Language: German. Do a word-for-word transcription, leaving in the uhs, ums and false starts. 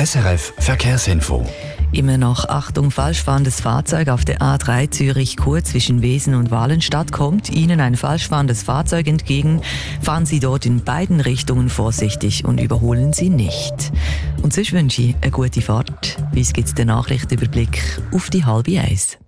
S R F Verkehrsinfo. Immer noch Achtung, falsch fahrendes Fahrzeug auf der A drei Zürich-Chur zwischen Wesen und Walenstadt. Kommt Ihnen ein falsch fahrendes Fahrzeug entgegen, fahren Sie dort in beiden Richtungen vorsichtig und überholen Sie nicht. Und sonst wünsche ich eine gute Fahrt. Bei uns gibt es den Nachrichtenüberblick auf die halbe Eins.